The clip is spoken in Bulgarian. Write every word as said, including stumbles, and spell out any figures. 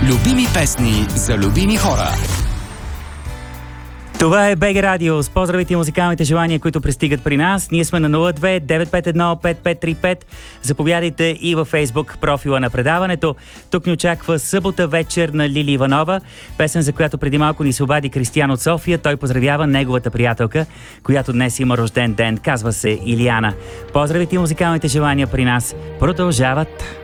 Любими песни за любими хора. Това е БГ Радио с поздравите и музикалните желания, които пристигат при нас. Ние сме на нула две девет пет едно пет пет три пет. Заповядайте и във Фейсбук профила на предаването. Тук ни очаква събота вечер на Лили Иванова. Песен, за която преди малко ни се обади Кристиян от София. Той поздравява неговата приятелка, която днес има рожден ден. Казва се Илияна. Поздравите и музикалните желания при нас продължават.